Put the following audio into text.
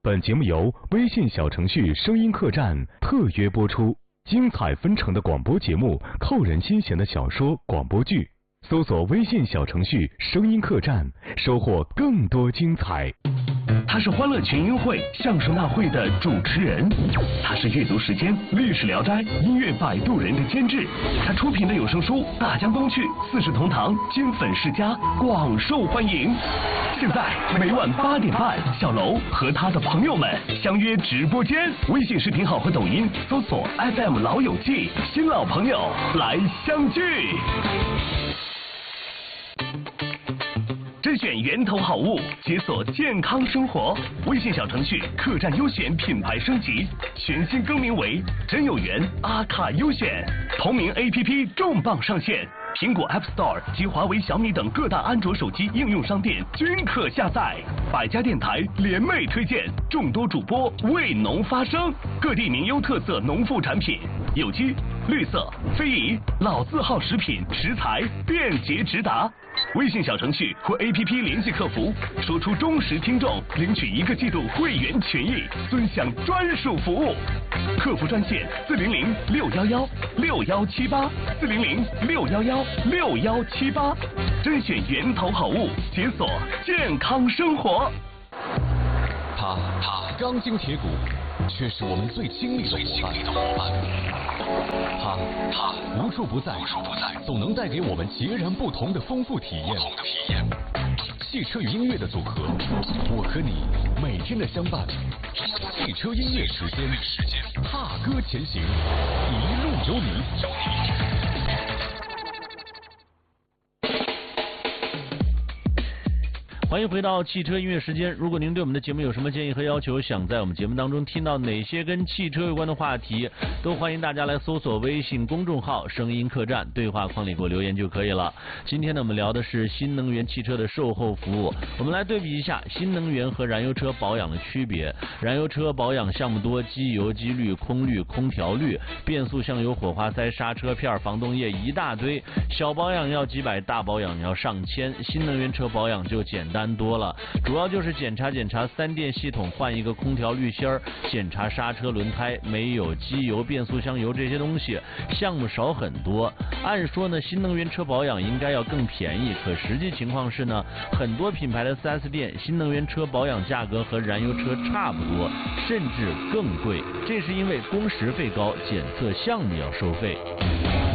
本节目由微信小程序声音客栈特约播出，精彩纷呈的广播节目，扣人心弦的小说、广播剧，搜索微信小程序声音客栈，收获更多精彩。 他是欢乐群英会相声大会的主持人，他是阅读时间历史聊斋音乐摆渡人的监制，他出品的有声书《大江东去》《四世同堂》金粉世家广受欢迎。现在每晚8点半，小楼和他的朋友们相约直播间，微信视频号和抖音搜索 FM 老友记，新老朋友来相聚。甄选源头好物，解锁健康生活。微信小程序客栈优选品牌升级，全新更名为真有缘阿卡优选。同名 APP 重磅上线，苹果 App Store 及华为、小米等各大安卓手机应用商店均可下载。百家电台联袂推荐，众多主播为农发声，各地名优特色农副产品，有机、绿色、非遗、老字号食品食材便捷直达。微信小程序或 APP 联系客服，说出忠实听众，领取1个季度会员权益，尊享专属服务。客服专线400-611-6178，400-611-6178，甄选源头好物，解锁健康生活。 他钢筋铁骨，却是我们最亲密的伙伴。他无处不在，总能带给我们截然不同的丰富体验。汽车与音乐的组合，我和你每天的相伴。汽车音乐时间，踏歌前行，一路有你。 欢迎回到汽车音乐时间。如果您对我们的节目有什么建议和要求，想在我们节目当中听到哪些跟汽车有关的话题，都欢迎大家来搜索微信公众号声音客栈，对话框里给我留言就可以了。今天呢，我们聊的是新能源汽车的售后服务。我们来对比一下新能源和燃油车保养的区别。燃油车保养项目多，机油、机滤、空滤、空调滤、变速箱油、火花塞、刹车片、防冻液一大堆，小保养要几百，大保养要上千。新能源车保养就简单多了，主要就是检查3电系统，换一个空调滤芯儿，检查刹车轮胎没有机油、变速箱油这些东西，项目少很多。按说呢，新能源车保养应该要更便宜，可实际情况是呢，很多品牌的 4S 店新能源车保养价格和燃油车差不多，甚至更贵。这是因为工时费高，检测项目要收费。